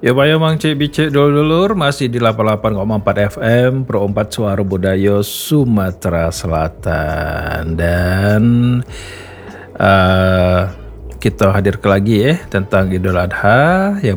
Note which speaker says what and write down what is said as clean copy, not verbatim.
Speaker 1: Ya bayo mang cek bicek dulur masih di 88,4 FM Pro 4 Suara Budaya Sumatera Selatan dan eh, kita hadir lagi ya tentang Idul Adha yang